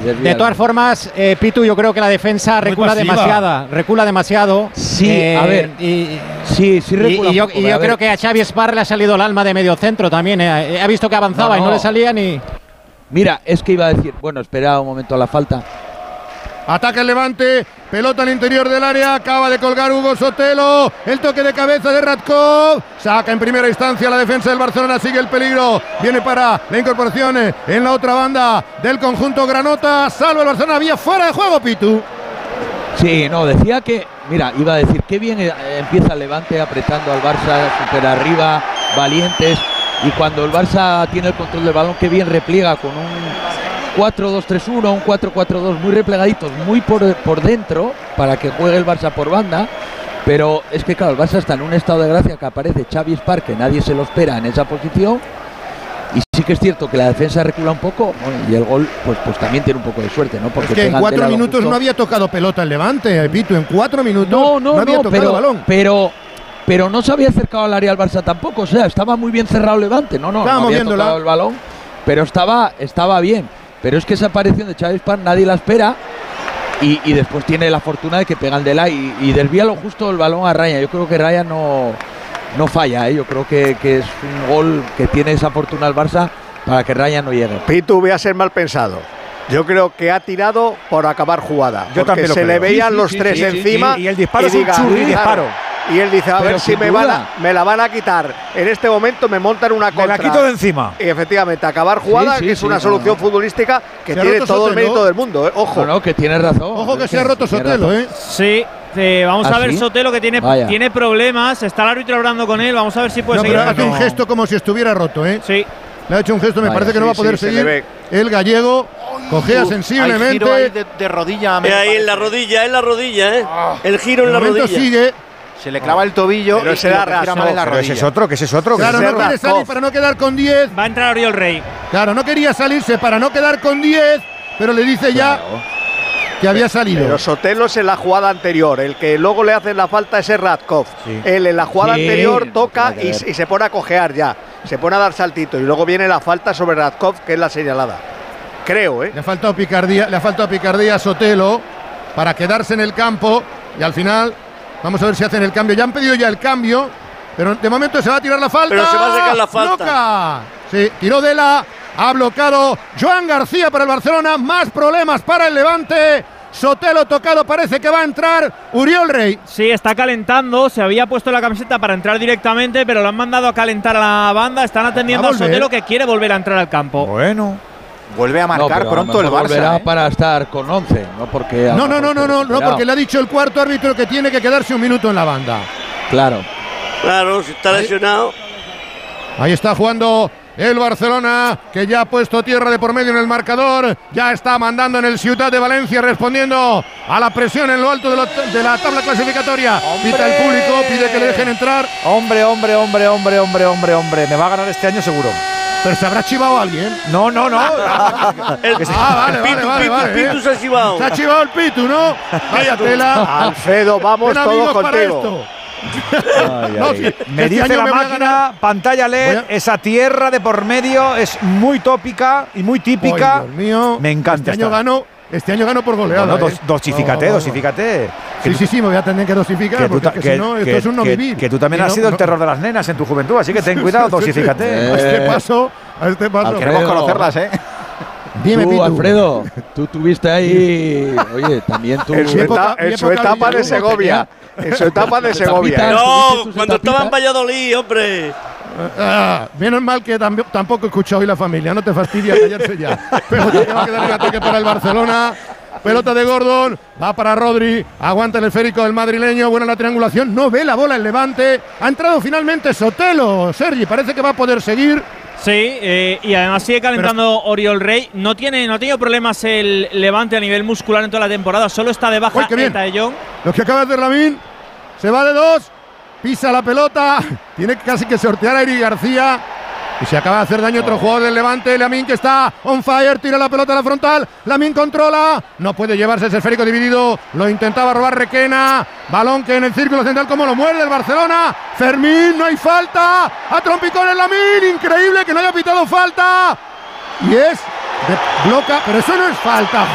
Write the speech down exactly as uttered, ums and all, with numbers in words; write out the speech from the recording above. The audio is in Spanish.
De todas formas, eh, Pitu, yo creo que la defensa recula demasiado, recula demasiado. Sí, eh, a ver, y, sí, sí recula. Y, y yo, poco, y yo creo que a Xavi Espar le ha salido el alma de medio centro también. Eh. Ha visto que avanzaba no, no. y no le salía ni… Mira, es que iba a decir, bueno, espera un momento a la falta. Ataca el Levante, pelota al interior del área, acaba de colgar Hugo Sotelo, el toque de cabeza de Radkov, saca en primera instancia la defensa del Barcelona, sigue el peligro, viene para la incorporación en la otra banda del conjunto granota, salva el Barcelona, vía fuera de juego, Pitu. Sí, no, decía que, mira, iba a decir, qué bien empieza el Levante apretando al Barça, super arriba, valientes, y cuando el Barça tiene el control del balón, qué bien repliega con un cuatro dos tres uno, un cuatro cuatro dos muy replegaditos, muy por, por dentro, para que juegue el Barça por banda, pero es que claro, el Barça está en un estado de gracia que aparece Xavi Espar, que nadie se lo espera en esa posición, y sí que es cierto que la defensa recula un poco, bueno, y el gol pues, pues también tiene un poco de suerte, ¿no? Porque es que en cuatro minutos no había tocado pelota el Levante, Pitu, en cuatro minutos no, no, no había no, tocado pero, el balón. Pero, pero no se había acercado al área al Barça tampoco, o sea, estaba muy bien cerrado el Levante, no, no, estaba no había moviéndola. tocado el balón, pero estaba, estaba bien. Pero es que esa aparición de Xavi Espar nadie la espera y, y después tiene la fortuna de que pega el de la y, y desvía lo justo el balón a Raya. Yo creo que Raya no, no falla, ¿eh? Yo creo que, que es un gol que tiene esa fortuna el Barça para que Raya no llegue. Pitu, voy a ser mal pensado. Yo creo que ha tirado por acabar jugada. Yo también lo se creo. le veían sí, sí, los sí, tres sí, encima. sí, y el disparo y es un diga, churri disparo. Y él dice, a Pero ver si me, van a, me la van a quitar. En este momento me montan una contra. Me la quito de encima. Y efectivamente, acabar jugada, sí, sí, que es sí, una no, solución no. futbolística que Se ha tiene roto todo el Sotelo. mérito del mundo, ¿eh? Ojo. No, no, que tiene razón. Ojo que se ha roto Sotelo, ¿eh? Sí. Eh, vamos ¿Ah, a ver sí? Sotelo que tiene, tiene problemas. Está el árbitro hablando con él. Vamos a ver si puede no, seguir. pero hace no. un gesto como si estuviera roto, ¿eh? Sí. Le ha hecho un gesto, me Vaya, parece que sí, no va a poder sí, seguir. El gallego cojea Uf, sensiblemente. Hay giro ahí de, de rodilla. Eh, ahí en la rodilla, en la rodilla, ¿eh? Ah. El giro De en la momento rodilla. sigue. Se le clava el tobillo Pero y se lo da que gira raso, mal en la Pero ese rodilla. es otro, que ese es otro. Que Claro, ese es no otro. quiere salir para no quedar con diez. Va a entrar Oriol Rey. Claro, no quería salirse para no quedar con diez, pero le dice ya que había salido. Pero Sotelo es en la jugada anterior. El que luego le hace la falta es Radkov. Sí. Él en la jugada Sí, anterior toca no tiene que y, ver. y se pone a cojear ya. Se pone a dar saltitos. Y luego viene la falta sobre Radkov, que es la señalada. Creo, ¿eh? Le ha faltado picardía, le ha faltado picardía a Sotelo para quedarse en el campo y al final vamos a ver si hacen el cambio. Ya han pedido ya el cambio, pero de momento se va a tirar la falta. Pero se va a sacar la falta. Loca. Sí, tiró de la, ha bloqueado Joan García para el Barcelona, más problemas para el Levante. Sotelo tocado, parece que va a entrar Uriol Rey. Sí, está calentando. Se había puesto la camiseta para entrar directamente, pero lo han mandado a calentar a la banda. Están atendiendo ¿Va a, a volver? Sotelo, que quiere volver a entrar al campo. Bueno. Vuelve a marcar no, pronto el Barça. Volverá ¿eh? para estar con once, no porque. No, no, no, no, no, no, porque le ha dicho el cuarto árbitro que tiene que quedarse un minuto en la banda. Claro. Claro, si está lesionado. Ahí está jugando el Barcelona, que ya ha puesto tierra de por medio en el marcador. Ya está mandando en el Ciutat de Valencia, respondiendo a la presión en lo alto de, lo, de la tabla clasificatoria. ¡Hombre! Pita el público, pide que le dejen entrar. Hombre, hombre, hombre, hombre, hombre, hombre, hombre. Me va a ganar este año seguro. Pero se habrá chivado alguien. No, no, no. El, Ah, vale, el Pitu, vale, vale, Pitu, vale, Pitu eh. se ha chivado. Se ha chivado el Pitu, ¿no? Vaya tela. Alfredo, vamos Ven, todos amigos, para contigo. esto. Ay, No, ay. sí, Me este dice año la me voy a máquina, ganar. pantalla L E D, Voy a- esa tierra de por medio es muy tópica y muy típica. Ay, Dios mío. Me encanta Este año esta. ganó, este año ganó por goleada. No, no, ¿eh? dos- dosifícate, No, no, no. dosifícate. Sí, sí, sí, me voy a tener que dosificar, Que tú, porque ta- es que que- si no, esto que- es un no que- vivir. que tú también Y has no- sido el no- terror de las nenas en tu juventud, así que ten cuidado, dosifícate. A este paso, a este paso. Queremos Alfredo. conocerlas, ¿eh? Dime, Tú, Pitu. Alfredo, tú tuviste ahí. Oye, también tú. En su, Mi eta- época- en mi su época etapa de Villalobos Segovia. En su etapa de Segovia. Tapita. ¿eh? No, ¿Tuviste tus cuando etapitas? estaba en Valladolid, hombre. Ah, menos mal que tam- tampoco he escuchado hoy la familia, no te fastidia callarse ya. Pelota que va a quedar en ataque para el Barcelona. Pelota de Gordon, va para Rodri, aguanta el esférico del madrileño, buena la triangulación, no ve la bola el Levante. Ha entrado finalmente Sotelo, Sergi, parece que va a poder seguir. Sí, eh, y además sigue calentando Oriol Rey. No tiene, no ha tenido problemas el Levante a nivel muscular en toda la temporada. Solo está de baja Uy, qué bien. Eta de Jong. Lo que acaba de hacer Lamine, se va de dos, pisa la pelota, tiene casi que sortear a Eric García. Y se acaba de hacer daño otro jugador del Levante, Lamine, que está on fire, tira la pelota a la frontal, Lamine controla, no puede llevarse ese esférico dividido, lo intentaba robar Requena, balón que en el círculo central como lo muerde el Barcelona, Fermín, no hay falta, a trompicones Lamine, increíble que no haya pitado falta, y es de bloca, pero eso no es falta.